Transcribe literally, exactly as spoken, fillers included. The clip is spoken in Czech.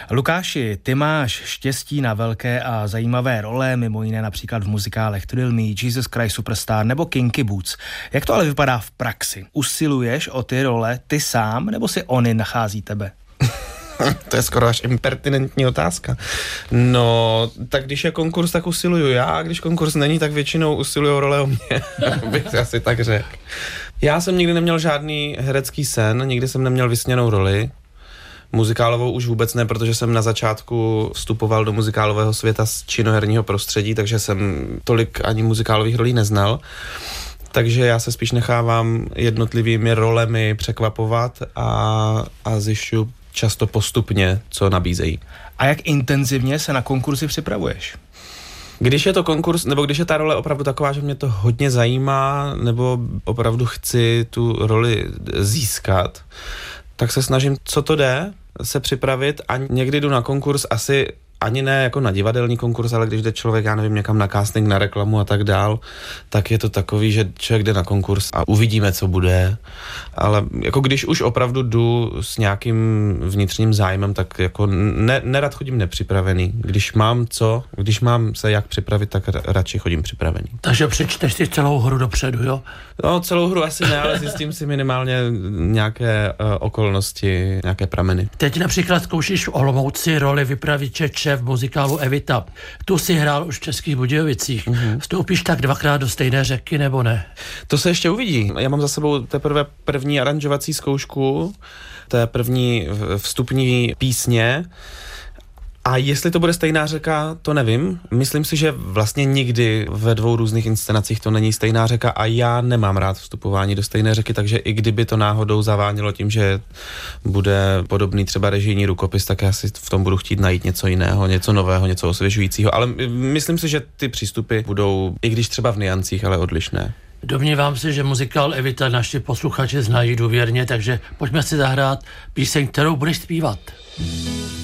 Lukáši, ty máš štěstí na velké a zajímavé role, mimo jiné například v muzikálech Thrill Me, Jesus Christ Superstar nebo Kinky Boots. Jak to ale vypadá v praxi? Usiluješ o ty role ty sám, nebo si oni nachází tebe? To je skoro až impertinentní otázka. No, tak když je konkurs, tak usiluju já, a když konkurs není, tak většinou usilují role o mě, bych asi tak řekl. Já jsem nikdy neměl žádný herecký sen, nikdy jsem neměl vysněnou roli. Muzikálovou už vůbec ne, protože jsem na začátku vstupoval do muzikálového světa z činoherního prostředí, takže jsem tolik ani muzikálových rolí neznal. Takže já se spíš nechávám jednotlivými rolemi překvapovat a, a zjišťuji často postupně, co nabízejí. A jak intenzivně se na konkursy připravuješ? Když je to konkurs, nebo když je ta role opravdu taková, že mě to hodně zajímá, nebo opravdu chci tu roli získat, tak se snažím, co to jde, se připravit a někdy jdu na konkurs asi ani ne jako na divadelní konkurs, ale když jde člověk, já nevím, někam na casting, na reklamu a tak dál, tak je to takový, že člověk jde na konkurs a uvidíme, co bude. Ale jako když už opravdu jdu s nějakým vnitřním zájmem, tak jako ne, nerad chodím nepřipravený. Když mám co, když mám se jak připravit, tak radši chodím připravený. Takže přečteš si celou hru dopředu, jo? No, celou hru asi ne, ale zjistím si minimálně nějaké uh, okolnosti, nějaké prameny. Teď například zkoušíš v Olomouci roli vypravěče v muzikálu Evita. Tu si hrál už v Českých Budějovicích. Mm-hmm. Vstoupíš tak dvakrát do stejné řeky, nebo ne? To se ještě uvidí. Já mám za sebou teprve první aranžovací zkoušku, té první vstupní písně. A jestli to bude stejná řeka, to nevím. Myslím si, že vlastně nikdy ve dvou různých inscenacích to není stejná řeka a já nemám rád vstupování do stejné řeky, takže i kdyby to náhodou zavánilo tím, že bude podobný třeba režijní rukopis, tak já si v tom budu chtít najít něco jiného, něco nového, něco osvěžujícího. Ale myslím si, že ty přístupy budou, i když třeba v niancích, ale odlišné. Domnívám se, že muzikál Evita naši posluchači znají důvěrně, takže pojďme si zahrát píseň, kterou budeš zpívat.